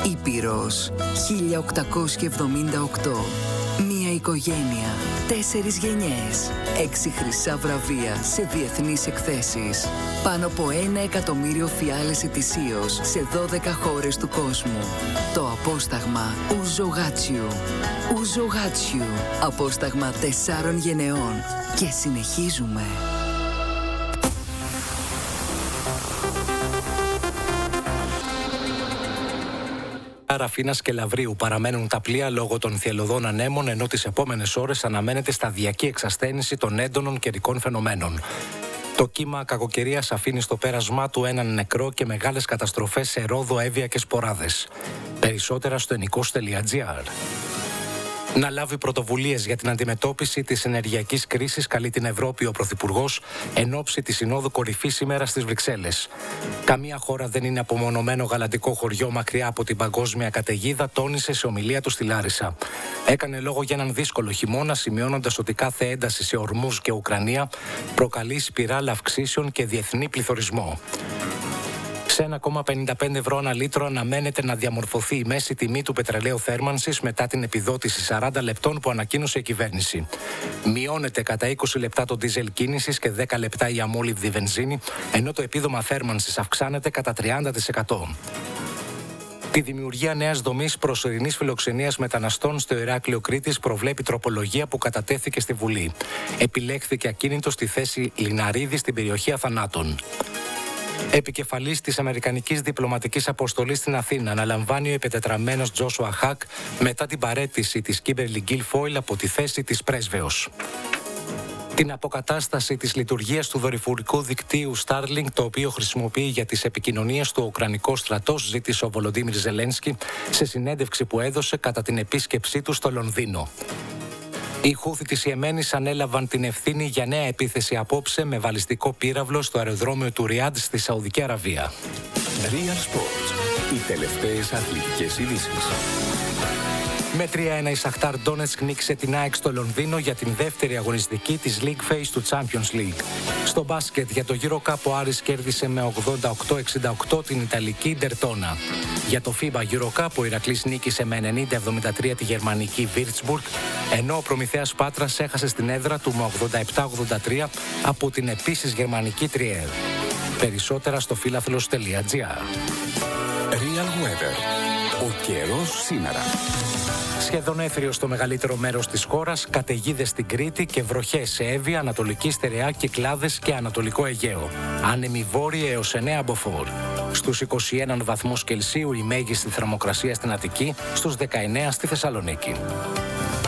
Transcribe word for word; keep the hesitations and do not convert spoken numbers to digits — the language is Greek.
Ήπειρος χίλια οκτακόσια εβδομήντα οκτώ. Μία οικογένεια, τέσσερις γενιές, έξι χρυσά βραβεία σε διεθνείς εκθέσεις. Πάνω από ένα εκατομμύριο φιάλες ετησίως σε δώδεκα χώρες του κόσμου. Το απόσταγμα Ουζογάτσιου. Ουζογάτσιου. Απόσταγμα τεσσάρων γενεών. Και συνεχίζουμε. Ραφίνας και Λαβρίου παραμένουν τα πλοία λόγω των θυελλωδών ανέμων, ενώ τις επόμενες ώρες αναμένεται σταδιακή εξασθένηση των έντονων καιρικών φαινομένων. Το κύμα κακοκαιρίας αφήνει στο πέρασμά του έναν νεκρό και μεγάλες καταστροφές σε Ρόδο, Εύβοια και Σποράδες. Περισσότερα στο ενικός τελεία τζι άρ. Να λάβει πρωτοβουλίες για την αντιμετώπιση της ενεργειακής κρίσης καλεί την Ευρώπη ο Πρωθυπουργός εν ώψη της Συνόδου Κορυφής σήμερα στις Βρυξέλλες. Καμία χώρα δεν είναι απομονωμένο γαλατικό χωριό μακριά από την παγκόσμια καταιγίδα, τόνισε σε ομιλία του στη Λάρισα. Έκανε λόγο για έναν δύσκολο χειμώνα, σημειώνοντας ότι κάθε ένταση σε Ορμούζ και Ουκρανία προκαλεί σπιράλα αυξήσεων και διεθνή πληθωρισμό. Σε ένα κόμμα πενήντα πέντε ευρώ ανά λίτρο αναμένεται να διαμορφωθεί η μέση τιμή του πετρελαίου θέρμανσης μετά την επιδότηση σαράντα λεπτών που ανακοίνωσε η κυβέρνηση. Μειώνεται κατά είκοσι λεπτά το ντίζελ κίνησης και δέκα λεπτά η αμόλυβδη βενζίνη, ενώ το επίδομα θέρμανσης αυξάνεται κατά τριάντα τοις εκατό. Τη δημιουργία νέας δομής προσωρινής φιλοξενίας μεταναστών στο Ηράκλειο Κρήτης προβλέπει τροπολογία που κατατέθηκε στη Βουλή. Επιλέχθηκε ακίνητο στη θέση Λιναρίδη στην περιοχή Αθανάτων. Επικεφαλής της Αμερικανικής Διπλωματικής Αποστολής στην Αθήνα αναλαμβάνει ο επετετραμένος Τζόσουα Χακ μετά την παραίτηση της Κίμπερλι Γκίλφοιλ από τη θέση της πρέσβεως. Την αποκατάσταση της λειτουργίας του δορυφορικού δικτύου Starlink, το οποίο χρησιμοποιεί για τις επικοινωνίες του Ουκρανικό στρατός, ζήτησε ο Βολοντίμιρ Ζελένσκι σε συνέντευξη που έδωσε κατά την επίσκεψή του στο Λονδίνο. Οι Χούθι της Ιεμένης ανέλαβαν την ευθύνη για νέα επίθεση απόψε με βαλιστικό πύραυλο στο αεροδρόμιο του Ριάντ στη Σαουδική Αραβία. Real Sports. Οι τελευταίες αθλητικές ειδήσεις. Με τρία ένα η Σαχτάρ Ντόνετσκ νίκησε την ΑΕΚ στο Λονδίνο για την δεύτερη αγωνιστική της League Phase του Champions League. Στο μπάσκετ για το Eurocup ο Άρης κέρδισε με ογδόντα οκτώ εξήντα οκτώ την Ιταλική Ντερτόνα. Για το φίμπα Eurocup ο Ηρακλής νίκησε με ενενήντα εβδομήντα τρία τη γερμανική Würzburg, ενώ ο Προμηθέας Πάτρας έχασε στην έδρα του με ογδόντα επτά ογδόντα τρία από την επίσης γερμανική Trier. Περισσότερα στο φύλαθλος τελεία τζι άρ. Real Weather. Ο καιρός σήμερα. Σχεδόν έθριο στο μεγαλύτερο μέρος της χώρας, καταιγίδες στην Κρήτη και βροχές σε Εύβοια, Ανατολική Στερεά, Κυκλάδες και Ανατολικό Αιγαίο. Άνεμοι βόρειοι έως εννέα μποφόρ. Στους είκοσι ένα βαθμούς Κελσίου η μέγιστη θερμοκρασία στην Αττική, στους δεκαεννέα στη Θεσσαλονίκη.